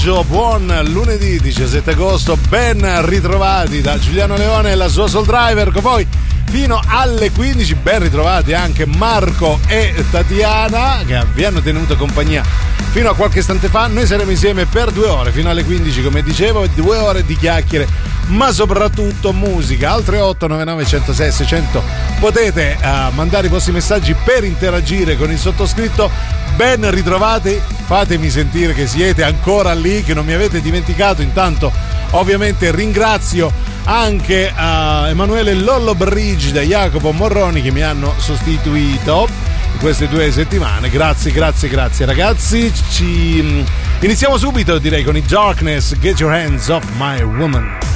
pomeriggio, buon lunedì 17 agosto, ben ritrovati da Giuliano Leone e la sua Soul Driver, con voi fino alle 15, ben ritrovati anche Marco e Tatiana che vi hanno tenuto compagnia fino a qualche istante fa. Noi saremo insieme per 2 ore fino alle 15, come dicevo, 2 ore di chiacchiere, ma soprattutto musica. Altre 899 106 600 potete mandare i vostri messaggi per interagire con il sottoscritto. Ben ritrovati, fatemi sentire che siete ancora lì, che non mi avete dimenticato. Intanto ovviamente ringrazio anche Emanuele Lollobrigida e Jacopo Morroni che mi hanno sostituito in queste 2 settimane. Grazie ragazzi. Iniziamo subito, direi, con i Darkness, Get Your Hands Off My Woman.